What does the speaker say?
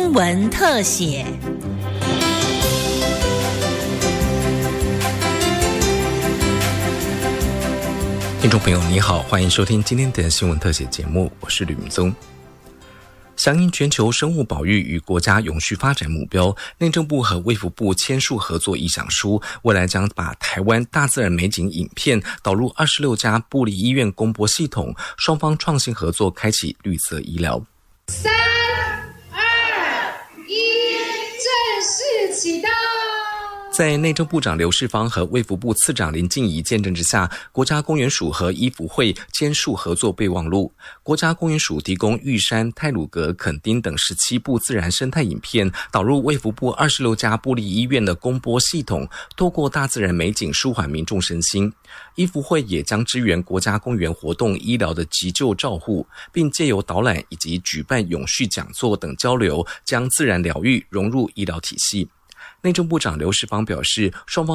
新闻特写。 听众朋友你好，欢迎收听今天的新闻特写节目，我是吕明宗。响应全球生物保育与国家永续发展目标，内政部和卫福部签署合作意向书，未来将把台湾大自然美景影片导入26家部立医院公播系统，双方创新合作，开启绿色医疗。 3、2、1，正式启动。 在内政部长刘世芳和卫福部次长林静怡见证之下，国家公园署和医福会签署合作备忘录。国家公园署提供玉山、太鲁阁、垦丁等17部自然生态影片，导入卫福部26家部立医院的公播系统，透过大自然美景舒缓民众身心。医福会也将支援国家公园活动医疗的急救照护，并借由导览以及举办永续讲座等交流，将自然疗愈融入医疗体系。内政部长刘世芳表示，双方